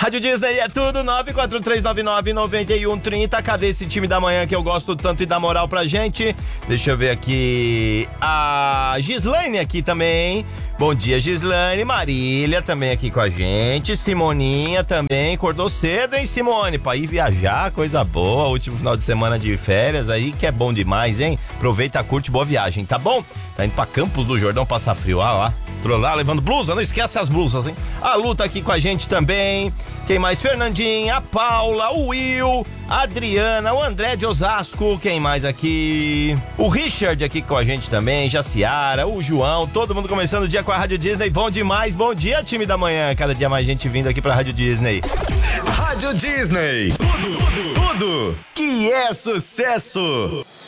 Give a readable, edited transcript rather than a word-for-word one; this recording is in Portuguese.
Rádio Disney é tudo, 943999130. Cadê esse time da manhã que eu gosto tanto e dá moral pra gente? Deixa eu ver aqui. A Gislaine aqui também. Bom dia, Gislaine. Marília também aqui com a gente. Simoninha também. Acordou cedo, hein, Simone? Pra ir viajar, coisa boa. Último final de semana de férias aí, que é bom demais, hein? Aproveita, curte, boa viagem, tá bom? Tá indo pra Campos do Jordão passar frio, lá. Lá levando blusa, não esquece as blusas, hein? A Lu tá aqui com a gente também. Quem mais? Fernandinha, a Paula, o Will, a Adriana, o André de Osasco. Quem mais aqui? O Richard aqui com a gente também, Jaciara, o João, todo mundo começando o dia com a Rádio Disney. Bom demais, bom dia, time da manhã. Cada dia mais gente vindo aqui pra Rádio Disney. Rádio Disney. Tudo que é sucesso.